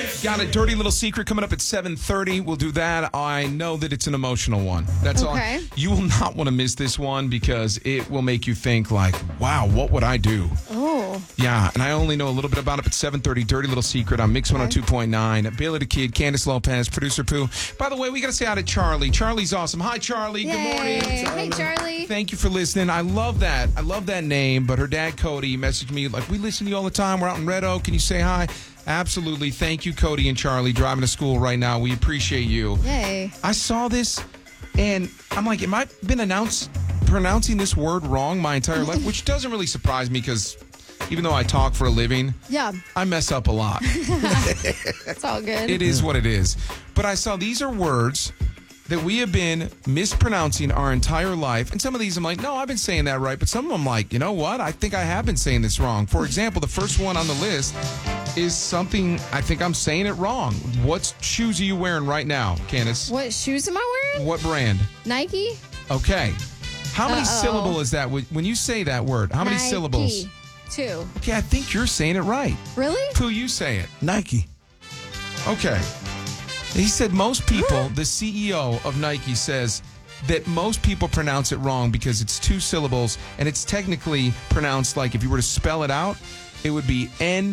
Got a dirty little secret coming up at 7:30. We'll do that. I know that it's an emotional one. That's Okay. all. You will not want to miss this one because it will make you think like, wow, what would I do? Oh. Yeah, and I only know a little bit about it at 7:30. Dirty little secret on Mix 102.9. Bailey the Kid, Candace Lopez, producer Pooh. By the way, we got to say hi to Charlie. Charlie's awesome. Hi, Charlie. Yay. Good morning. Hey, Charlie. Thank you for listening. I love that. I love that name. But her dad, Cody, messaged me like, we listen to you all the time. We're out in Red Oak. Can you say hi? Absolutely. Thank you, Cody and Charlie, driving to school right now. We appreciate you. Yay. I saw this, and I'm like, am I been pronouncing this word wrong my entire life? Which doesn't really surprise me because even though I talk for a living, Yeah, I mess up a lot. it's all good. It is what it is. But I saw these are words that we have been mispronouncing our entire life. And some of these I'm like, no, I've been saying that right. But some of them I'm like, you know what? I think I have been saying this wrong. For example, the first one on the list is something I think I'm saying it wrong. What shoes are you wearing right now, Candace? What shoes am I wearing? What brand? Nike? Okay. How many syllables is that? When you say that word, how many Nike. syllables? 2. Okay, I think you're saying it right. Really? Pooh, you say it. Nike. Okay. He said most people, the CEO of Nike says that most people pronounce it wrong because it's 2 syllables and it's technically pronounced like if you were to spell it out, it would be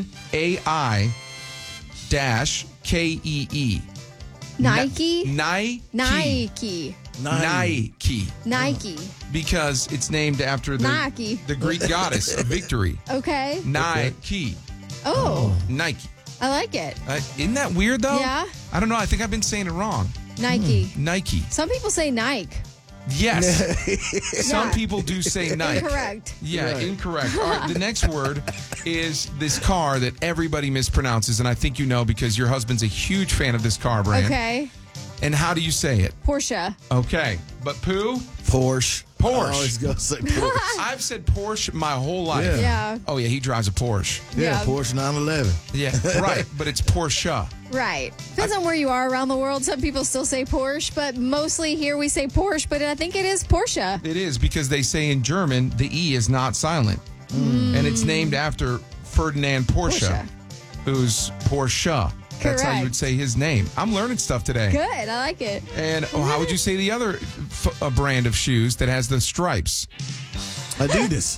N-A-I-K-E-E. Nike? Nike. Nike. Nike. Nike. Because it's named after Nike. the Greek goddess of victory. Okay. Nike. Oh, Nike. I like it. Isn't that weird, though? Yeah. I don't know. I think I've been saying it wrong. Nike. Nike. Some people say Nike. Yes. Some Yeah. people do say Nike. Incorrect. Yeah, Right. incorrect. All right, the next word is this car that everybody mispronounces, and I think you know because your husband's a huge fan of this car brand. Okay. And how do you say it? Porsche. Okay. But Pooh? Porsche. Porsche. I always go say Porsche. I've said Porsche my whole life. Yeah. Yeah. Oh, yeah, he drives a Porsche. Yeah, Yeah. Porsche 911. Yeah, right. But it's Porsche. Right. Depends on where you are around the world. Some people still say Porsche, but mostly here we say Porsche, but I think it is Porsche. It is because they say in German the E is not silent. And it's named after Ferdinand Porsche, who's Porsche. That's how you would Correct. say his name. I'm learning stuff today. Good. I like it. And how would you say the other brand of shoes that has the stripes? Adidas.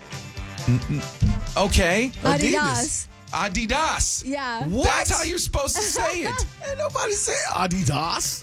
Okay. Adidas. Adidas. Yeah. What? That's how you're supposed to say it. Ain't nobody say Adidas.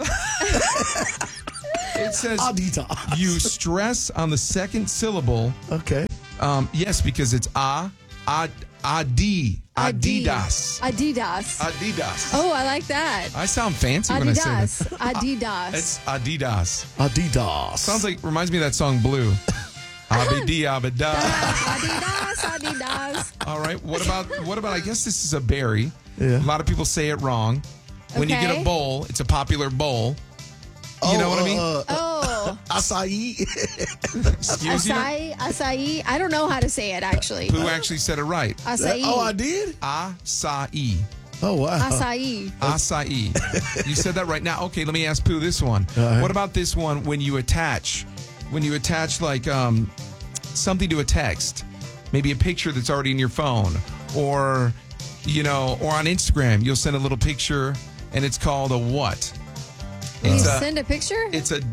It says Adidas. you stress on the second syllable. Okay. Yes, because it's Adidas. Adidas. Adidas. Oh, I like that. I sound fancy when I say that. Adidas. Adidas. It's Adidas. Adidas. Sounds like, reminds me of that song Blue. Abidi abida. Adidas. Adidas. All right. What about, I guess this is a berry. Yeah. A lot of people say it wrong. When you get a Okay. bowl, it's a popular bowl. You know what I mean? Oh. Acai. Excuse you? Acai. I don't know how to say it, actually. Who actually said it right? Acai. Oh, I did? Acai. Oh, wow. Acai. Acai. You said that right now. Okay, let me ask Pooh this one. right. What about this one when you attach like something to a text, maybe a picture that's already in your phone, or or on Instagram, you'll send a little picture and it's called a what? You It's send a picture? it's a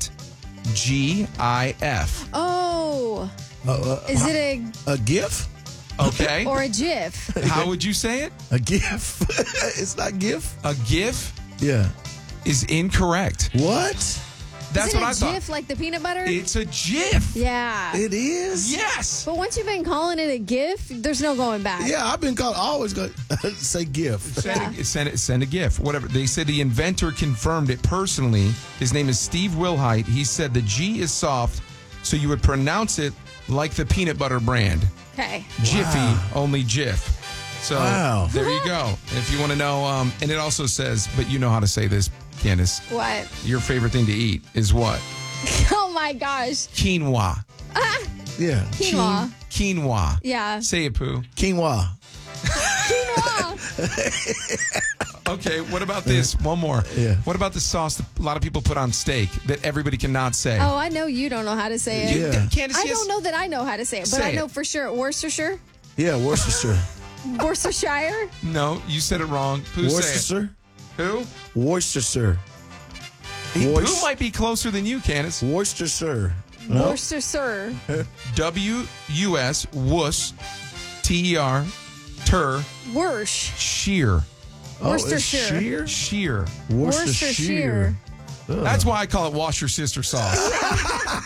.gif. Oh. Is it A GIF? Okay. or a GIF? How would you say it? A GIF? It's not GIF? A GIF Yeah. is incorrect. What? That's Isn't what I it thought. GIF like the peanut butter? It's a GIF. Yeah. It is? Yes. But once you've been calling it a GIF, there's no going back. Yeah, I've been called. I always go say GIF. Send a GIF. Whatever. They said the inventor confirmed it personally. His name is Steve Wilhite. He said the G is soft, so you would pronounce it like the peanut butter brand. Okay. Jiffy, only Jif. So Wow. there you go. And if you want to know, and it also says, but you know how to say this, Candace. What? Your favorite thing to eat is what? Oh my gosh. Quinoa. Yeah. Quinoa. Quinoa. Yeah. Say it, Pooh. Quinoa. Quinoa. Okay, what about this? One more. Yeah. What about the sauce that a lot of people put on steak that everybody cannot say? Oh, I know you don't know how to say it. Yeah. Candace, I yes. don't know that I know how to say it, but Say I know it. for sure. Worcestershire? Yeah, Worcestershire. Worcestershire? No, you said it wrong. Pooh, say it. Worcestershire? Who? Worcestershire. Pooh might be closer than you, Candace. Worcestershire. No? Worcestershire. W-U-S, wuss, T-E-R, ter, Worsh. sheer. Oh, it's Worcestershire. sheer? Sheer. Worcestershire. That's why I call it wash your sister sauce.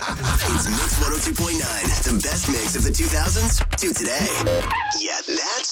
It's Mix 102.9, the best mix of the 2000s to today. Yeah, that's